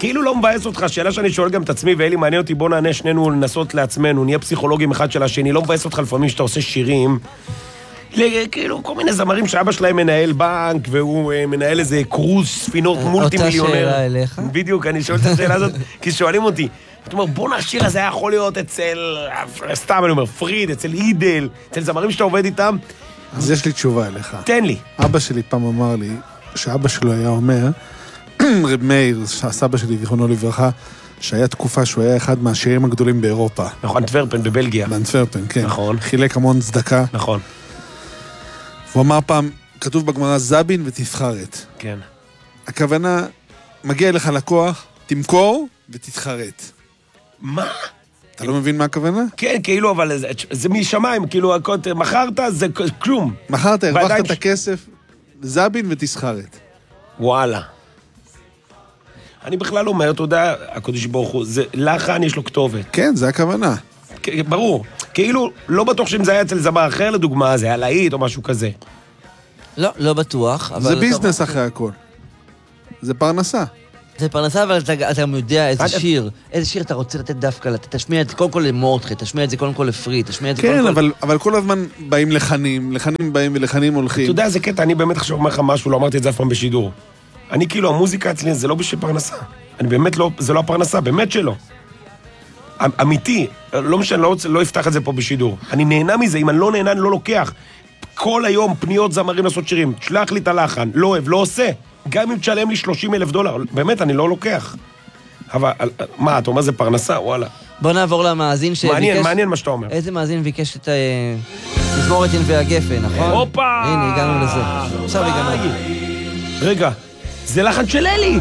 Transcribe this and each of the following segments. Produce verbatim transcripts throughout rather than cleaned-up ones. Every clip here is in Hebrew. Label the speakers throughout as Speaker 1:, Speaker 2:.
Speaker 1: כאילו לא מבאס אותך, שאלה שאני שואל גם את עצמי, ואלי מעניין אותי, בוא נענה שנינו לנסות לעצמנו, נהיה פסיכולוגים אחד של השני, לא מבאס אותך לפעמים שאתה עושה שירים, כאילו כל מיני זמרים שאבא שלהם מנהל בנק, והוא מנהל איזה קרוז ספינות מולטי מיליונר.
Speaker 2: אותה שאלה אליך?
Speaker 1: בדיוק, אני שואל את השאלה הזאת, כי שואלים אותי, אתה אומר, בוא נשיר הזה יכול להיות אצל, סתם אני אומר, פריד, אצל אידל, אצל זמרים שאתה עובד איתם.
Speaker 3: אז יש לי תשובה אליך.
Speaker 1: תן לי.
Speaker 3: אבא שלי פעם אמר לי, שאבא שלו היה אומר, רב מאיר, הסבא שלי, זיכרונו לברכה, שהיה תקופה שהוא היה אחד מהשירים הגדולים באירופה.
Speaker 1: נכון, אנטוורפן, בבלגיה.
Speaker 3: באנטוורפן, כן.
Speaker 1: נכון.
Speaker 3: חילק המון צדקה.
Speaker 1: נכון.
Speaker 3: הוא אמר פעם, כתוב בגמרא זבין ותתחרט.
Speaker 1: כן.
Speaker 3: הכוונה, מגיע לך לקוח, תמכור ותתחרט.
Speaker 1: מה?
Speaker 3: אתה לא מבין מה הכוונה?
Speaker 1: כן, כאילו, אבל זה, זה משמיים, כאילו, מכרת, זה כלום.
Speaker 3: מכרת, הרווחת את הכסף, זבין ותסחרט.
Speaker 1: וואלה. אני בכלל אומר, אתה יודע, הקודש ברוך הוא, זה לחן, יש לו כתובת.
Speaker 3: כן, זה הכוונה.
Speaker 1: ברור. כאילו, לא בטוח שאם זה היה אצל זמר אחר, לדוגמה, זה היה להיט או משהו כזה.
Speaker 2: לא, לא בטוח.
Speaker 3: זה ביזנס אחרי הכל. זה פרנסה.
Speaker 2: זה פרנסה, אבל אתה, אתה גם יודע איזה שיר, איזה שיר אתה רוצה לתת דווקא, לתת, תשמיע את זה קודם כל למורדכי, תשמיע את זה קודם כל לפריד, תשמיע את זה קודם
Speaker 3: כל... כן, אבל,
Speaker 2: כל...
Speaker 3: אבל כל הזמן באים לחנים, לחנים באים ולחנים הולכים.
Speaker 1: אתה יודע, זה קטע, אני באמת חשוב אומר לך משהו, לא אמרתי את זה אף פעם בשידור. אני כאילו, המוזיקה אצלי זה לא בשביל פרנסה. אני באמת לא, זה לא הפרנסה, באמת שלא. אמיתי, לא משנה, לא, לא אפתח את זה פה בשידור. אני נהנה מזה, אם אני לא נהנה, אני לא לוקח. כל היום פניות זמרים לעשות שירים, שלח לי את הלחן, לא אוהב, לא עושה. גם אם תשלם לי שלושים אלף דולר, באמת, אני לא לוקח. אבל, מה, אתה אומר זה פרנסה? וואלה.
Speaker 2: בוא נעבור למאזין שביקש...
Speaker 1: מעניין, מעניין מה שאתה אומר.
Speaker 2: איזה מאזין ביקש את מזמורת ענבי הגפן, נכון?
Speaker 1: הופה!
Speaker 2: הנה, הגענו לזה. עכשיו הגענו.
Speaker 1: רגע, זה לחן של אלי!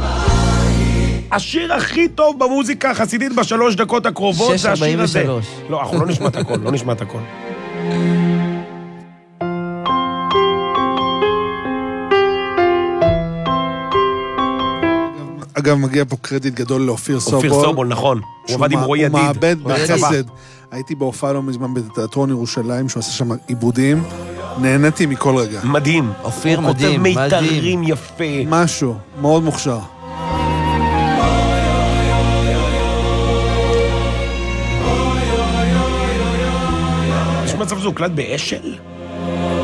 Speaker 1: השיר הכי טוב במוזיקה החסידית בשלוש דקות הקרובות זה השיר הזה.
Speaker 2: שש ארבעים ושלוש.
Speaker 1: לא, אנחנו לא נשמע את הכל, לא נשמע את הכל.
Speaker 3: אגב, מגיע פה קרדיט גדול לאופיר סובול.
Speaker 1: אופיר סובול, נכון. הוא עבד עם רועי ידיד.
Speaker 3: הוא מעבד בחסד. הייתי בהופעה לא מזמן בתיאטרון ירושלים, שהוא עושה שם עיבודים. נהניתי מכל רגע.
Speaker 1: מדהים.
Speaker 2: אופיר מדהים,
Speaker 1: מדהים. הוא כותב מיתרים יפה.
Speaker 3: משהו, מאוד מוכשר.
Speaker 1: יש מצב זה הוקלט באשל?